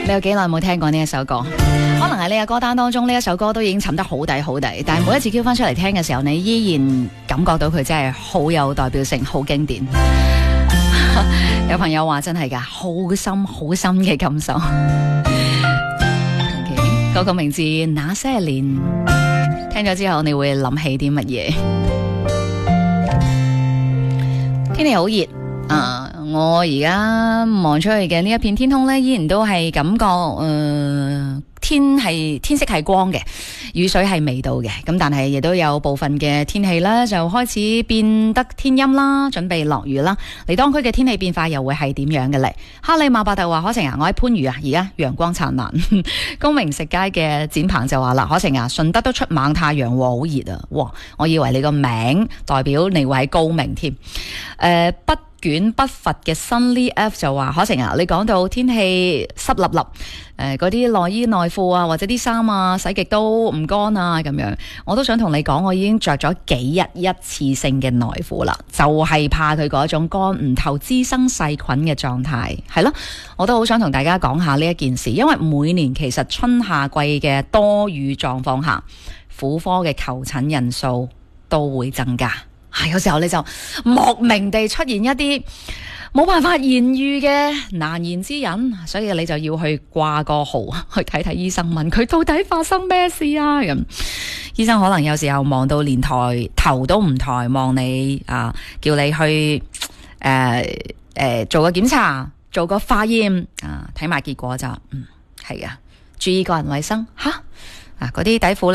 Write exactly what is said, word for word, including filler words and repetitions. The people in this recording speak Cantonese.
你有幾耐冇聽過呢一首歌？可能喺你嘅歌單當中，呢一首歌都已經沉得好底好底，但係每一次 Q 翻出嚟聽嘅時候，你依然感覺到佢真係好有代表性，好經典。有朋友話真係噶，好深好深嘅感受。Okay, 嗰個名字那些年，聽咗之後你會諗起啲乜嘢？天氣好熱啊！我而家望出去嘅呢一片天空呢，依然都係感覺誒、呃、天係天色係光嘅，雨水係未到嘅。咁但係亦都有部分嘅天氣呢，就開始變得天陰啦，準備落雨啦。嚟當區嘅天氣變化又會係點樣嘅呢？哈利馬伯特話：可晴啊，我喺番禺啊，而家陽光燦爛。公明食街嘅展鵬就話啦：可晴啊，順德都出猛太陽喎，好熱啊！哇，我以為你個名代表你會喺高明添。誒、呃，不。捲不乏嘅 Sunny F 就話：可晴啊，你講到天氣濕立立，誒嗰啲內衣內褲啊，或者啲衫啊，洗極都唔乾啊，咁樣，我都想同你講，我已經着咗幾日一次性嘅內褲啦，就係、是、怕佢嗰種乾唔透、滋生細菌嘅狀態，係咯，我都好想同大家講下呢一件事，因為每年其實春夏季嘅多雨狀況下，婦科嘅求診人數都會增加。啊，有時候你就莫名地出現一啲冇辦法言喻嘅難言之隱，所以你就要去掛個號去睇睇醫生，問佢到底發生咩事啊？咁醫生可能有時候忙到連抬頭都唔抬望你啊，叫你去誒誒、呃呃、做個檢查，做個化驗啊，睇埋結果就嗯係啊，注意個人衛生吓啊，嗰啲底褲